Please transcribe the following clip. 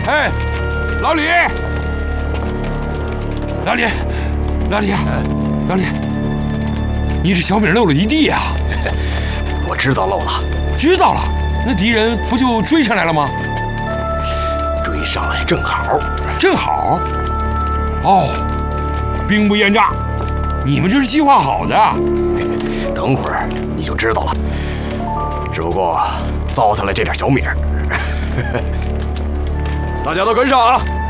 哎，老李，老李，老李，老李，你这小米漏了一地呀！ 我知道漏了， 知道了，那敌人不就追上来了吗？ 追上来正好， 正好。哦，兵不厌诈，你们这是计划好的。 等会儿你就知道了。只不过糟蹋了这点小米儿。大家都跟上啊！